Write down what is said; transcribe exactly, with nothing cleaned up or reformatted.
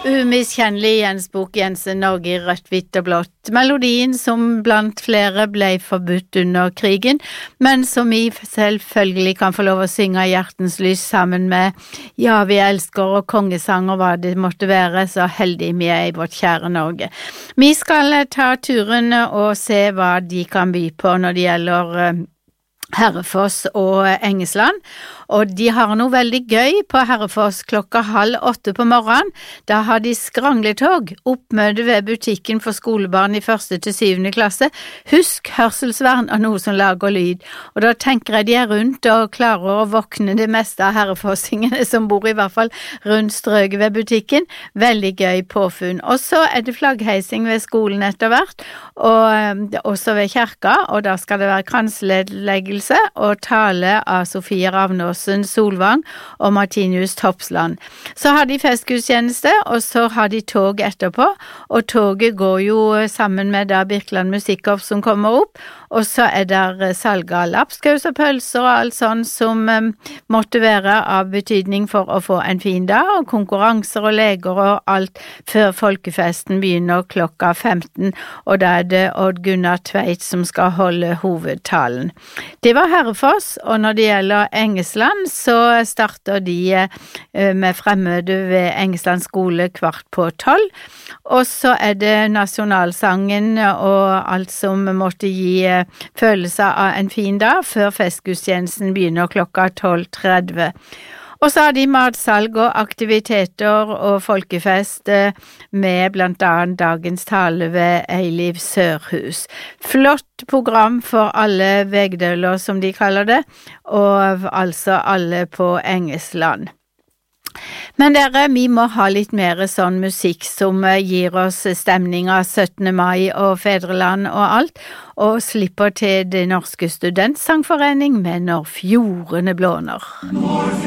Umiskjennelig Jens Bukk Jensen, Norge i rødt, hvitt og blått. Melodien som blant flere ble forbudt under krigen, men som vi selvfølgelig kan få lov å synge hjertens lys sammen med Ja, vi elsker og kongesang og hva det måtte være, så heldig vi er i vårt kjære Norge. Vi skal ta turen og se hva de kan by på når det gjelder Herrefoss og Engesland, og de har noe veldig gøy på Herrefoss klokka halv åtte på morgenen. Da har de skrangletog, oppmøte ved butikken for skolebarn i første til syvende klasse. Husk hørselsvern av noe som lager lyd, og da tenker jeg de er rundt og klarer å våkne det meste av herrefossingene som bor i hvert fall rundt strøket ved butikken. Veldig gøy påfunn. Og så er det flaggheising ved skolen etter hvert, og også ved kirka, og da skal det være kransledleggelse og tale av Sofie Ravnåsen Solvang og Martinus Topsland. Så har de festgudstjeneste, og så har de tog etterpå, og toget går jo sammen med da Birkeland Musikkorps som kommer opp, og så er der salg av lapskaus og pølser og alt sånn som um, måtte være av betydning for å få en fin dag, og konkurranser og leger og alt før folkefesten begynner klokka femten, og da er det Odd Gunnar Tveit som skal holde hovedtalen. Det var Herrefoss, og når det gjelder Engesland, så starter de uh, med fremmøte ved Engesland skole kvart på tolv, og så er det nasjonalsangen og alt som måtte gi uh, følelse av en fin dag før festgudstjenesten begynner klokka tolv tretti. Og så har de matsalg og aktiviteter og folkefest med blant annet dagens tale ved Eiliv Sørhus. Flott program for alle vegdeler som de kaller det, og altså alle på Engesland. Men dere, vi må ha litt mer sånn musikk som gir oss stemning av syttende mai og fedreland og alt, og slipper til Det Norske Studentsangforening med Når fjordene blåner.